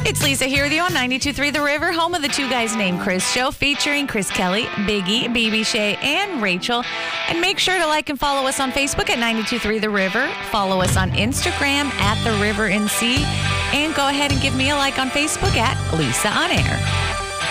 It's Lisa here with you on 92.3 The River, home of the Two Guys Named Chris show, featuring Chris Kelly, Biggie, BB Shea, and Rachel. And make sure to like and follow us on Facebook at 92.3 The River. Follow us on Instagram at The River NC. And go ahead and give me a like on Facebook at Lisa On Air.